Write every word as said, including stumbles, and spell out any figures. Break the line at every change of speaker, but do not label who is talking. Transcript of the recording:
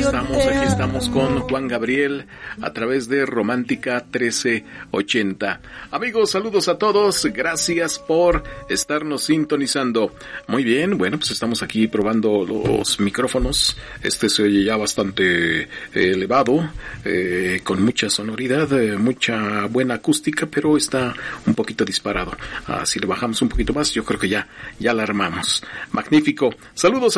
estamos, aquí estamos con Juan Gabriel a través de Romántica trece ochenta. Amigos, saludos a todos, gracias por estarnos sintonizando. Muy bien, bueno, pues estamos aquí probando los micrófonos. Este se oye ya bastante eh, elevado, eh, con mucha sonoridad, eh, mucha buena acústica, pero está un poquito disparado. Ah, si le bajamos un poquito más, yo creo que ya, ya la armamos. Magnífico. Saludos